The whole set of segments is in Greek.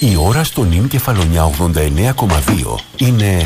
Η ώρα στο νυν Κεφαλονιά 89,2 είναι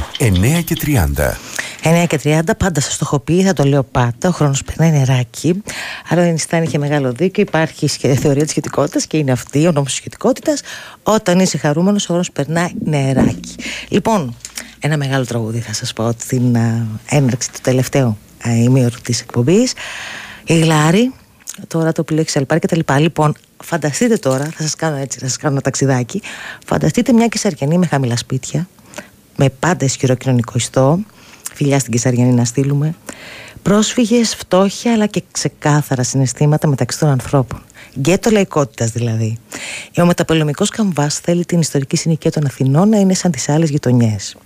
9:30. 9:30, πάντα σας το έχω πει, θα το λέω πάντα. Ο χρόνος περνάει νεράκι. Άρα ο Ινστάιν είχε μεγάλο δίκιο. Υπάρχει θεωρία της σχετικότητας και είναι αυτή, ο νόμος της σχετικότητας. Όταν είσαι χαρούμενος, ο χρόνος περνάει νεράκι. Λοιπόν, ένα μεγάλο τραγούδι θα σας πω στην έναρξη του τελευταίου ημίωρου της εκπομπής. Η Γλάρη, τώρα το οποίο έχει σαλπάρει και τα λοιπά. Λοιπόν, φανταστείτε τώρα, θα σας κάνω έτσι, θα σας κάνω ένα ταξιδάκι. Φανταστείτε μια Κεσαριανή με χαμηλά σπίτια, με πάντα ισχυρό κοινωνικό ιστό. Φιλιά στην Κεσαριανή να στείλουμε. Πρόσφυγες, φτώχεια, αλλά και ξεκάθαρα συναισθήματα μεταξύ των ανθρώπων. Γκέτο λαϊκότητας δηλαδή. Ο μεταπολεμικός καμβάς θέλει την ιστορική συνοικία των Αθηνών να είναι σαν τις άλλες γειτονιές.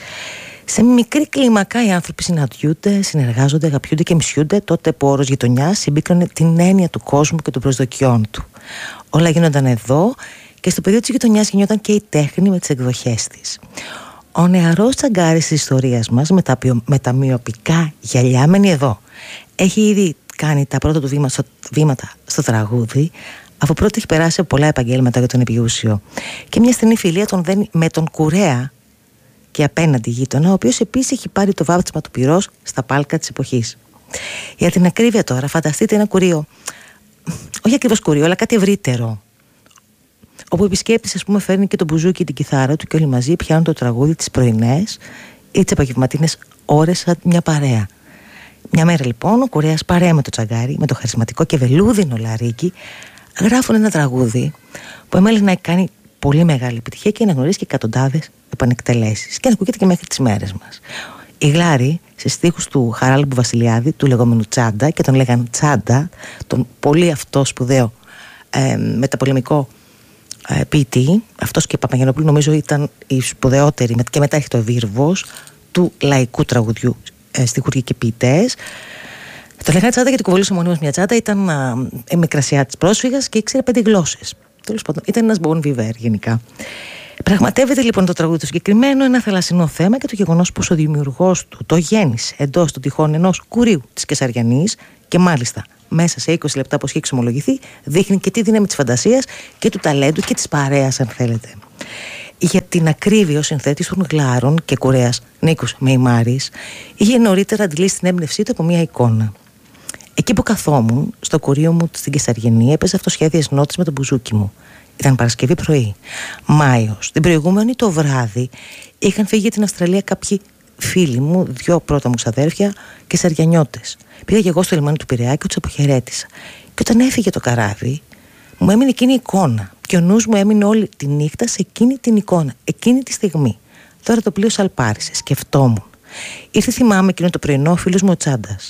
Σε μικρή κλίμακα οι άνθρωποι συναντιούνται, συνεργάζονται, αγαπιούνται και μισιούνται τότε που ο όρος γειτονιά συμπίκρωνε την έννοια του κόσμου και των προσδοκιών του. Όλα γίνονταν εδώ και στο πεδίο της γειτονιάς γινόταν και η τέχνη με τις εκδοχές της. Ο νεαρός τσαγκάρης της ιστορίας μας με τα μυοπικά γυαλιά μένει εδώ. Έχει ήδη κάνει τα πρώτα του βήματα στο τραγούδι, αφού πρώτα έχει περάσει από πολλά επαγγέλματα για τον επιούσιο. Και μια στενή φιλία τον δένει με τον κουρέα και απέναντι γείτονα, ο οποίος επίσης έχει πάρει το βάπτισμα του πυρός στα πάλκα της εποχής. Για την ακρίβεια τώρα, φανταστείτε ένα κουρίο, όχι ακριβώς κουρίο, αλλά κάτι ευρύτερο, όπου ο επισκέπτης, ας πούμε, φέρνει και το μπουζούκι και την κιθάρα του και όλοι μαζί πιάνουν το τραγούδι τις πρωινές ή τις απογευματινές ώρες σαν μια παρέα. Μια μέρα λοιπόν ο κουρέας παρέα με το τσαγκάρι, με το χαρισματικό και βελούδινο λαρίκι, γράφουν ένα τραγούδι που εμέλει να κάνει πολύ μεγάλη επιτυχία και να γνωρίζει και εκατοντάδες επανεκτελέσεις και να ακούγεται και μέχρι τις μέρες μας. Η Γλάρη, σε στίχους του Χαράλαμπου Βασιλιάδη, του λεγόμενου Τσάντα, και τον λέγαν Τσάντα, τον πολύ αυτό σπουδαίο μεταπολεμικό ποιητή, αυτός και Παπαγιαννόπουλου νομίζω ήταν οι σπουδαιότεροι, και μετά έχει το Βίρβος του λαϊκού τραγουδιού στιχουργικοί ποιητές. Το λέγανε Τσάντα γιατί κουβαλούσε μονίμως μια τσάντα, ήταν μικρασιάτης πρόσφυγας και ήξερε 5 γλώσσες. Τέλος πάντων, ήταν ένας bon vivant γενικά. Πραγματεύεται λοιπόν το τραγούδι το συγκεκριμένο ένα θαλασσινό θέμα και το γεγονός πως ο δημιουργός του το γέννησε εντός των τυχών ενός κουριού της Κεσαριανής και μάλιστα μέσα σε 20 λεπτά, όπως έχει εξομολογηθεί, δείχνει και τη δύναμη της φαντασίας και του ταλέντου και της παρέας, αν θέλετε. Για την ακρίβεια, ο συνθέτης των Γλάρων και κουρέας Νίκος Μεϊμάρης είχε νωρίτερα αντιλήσει την έμπνευσή του από μια εικόνα. Εκεί που καθόμουν, στο κουρίο μου στην Κεσαριανή, έπαιζε αυτοσχέδιες νότες με το μπουζούκι μου. Ήταν Παρασκευή πρωί. Μάιος. Την προηγούμενη το βράδυ είχαν φύγει για την Αυστραλία κάποιοι φίλοι μου, 2 πρώτα μου ξαδέρφια και σαριανιώτες. Πήγα και εγώ στο λιμάνι του Πειραιά και τους αποχαιρέτησα. Και όταν έφυγε το καράβι, μου έμεινε εκείνη η εικόνα. Και ο νους μου έμεινε όλη τη νύχτα σε εκείνη την εικόνα, εκείνη τη στιγμή. Τώρα το πλοίο σαλπάρισε, σκεφτόμουν. Ήρθε, θυμάμαι, εκείνο το πρωινό ο φίλος μου ο Τσάντας.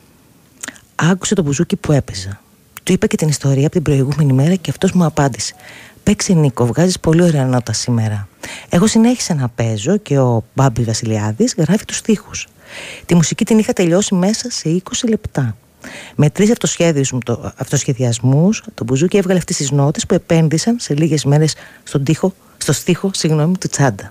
Άκουσε το μπουζούκι που έπαιζα. Του είπα και την ιστορία από την προηγούμενη μέρα και αυτός μου απάντησε: «Παίξε Νίκο, βγάζεις πολύ ωραία νότα σήμερα». Εγώ συνέχισα να παίζω και ο Μπάμπη Βασιλιάδης γράφει τους στίχους. Τη μουσική την είχα τελειώσει μέσα σε 20 λεπτά. Με 3 αυτοσχεδιασμούς, το μπουζούκι έβγαλε αυτές τις νότες που επένδυσαν σε λίγες μέρες στο στίχο του Τσάντα.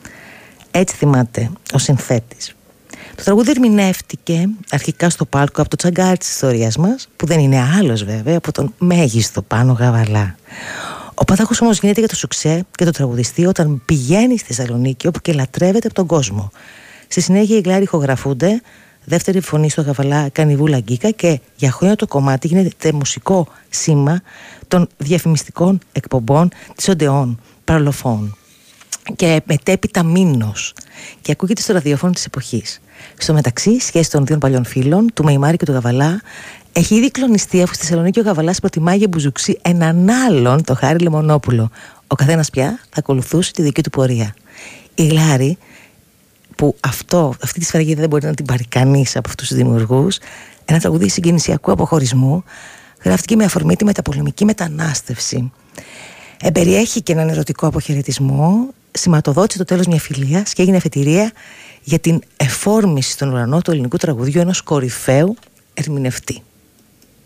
Έτσι θυμάται ο συνθέτης. Το τραγούδι ερμηνεύτηκε αρχικά στο πάλκο από το τσαγκάρι της ιστορίας μας, που δεν είναι άλλος βέβαια από τον μέγιστο Πάνο Γαβαλά. Ο παδάχος όμως γίνεται για το σουξέ και το τραγουδιστή όταν πηγαίνει στη Θεσσαλονίκη, όπου και λατρεύεται από τον κόσμο. Στη συνέχεια οι Γλάροι ηχογραφούνται, δεύτερη φωνή στο Γαβαλά κάνει Βούλα Γκίκα και για χρόνια το κομμάτι γίνεται μουσικό σήμα των διαφημιστικών εκπομπών της Οντεόν Παρολοφών και μετέπειτα Μήνος και ακούγεται στο ραδιόφωνο της εποχής. Στο μεταξύ, η σχέση των 2 παλιών φίλων, του Μεϊμάρη και του Γαβαλά, έχει ήδη κλονιστεί αφού στη Θεσσαλονίκη ο Γαβαλάς προτιμάει για μπουζουξί έναν άλλον, το Χάρη Λεμονόπουλο. Ο καθένας πια θα ακολουθούσε τη δική του πορεία. Η Γλάρη, που αυτή τη σφραγίδα δεν μπορεί να την πάρει κανείς από αυτούς τους δημιουργούς, ένα τραγούδι συγκινησιακού αποχωρισμού, γράφτηκε με αφορμή τη μεταπολεμική μετανάστευση. Περιέχει και έναν ερωτικό αποχαιρετισμό, σηματοδότησε το τέλος μια φιλίας και έγινε αφετηρία για την εφόρμηση στον ουρανό του ελληνικού τραγουδιού ενός κορυφαίου ερμηνευτή.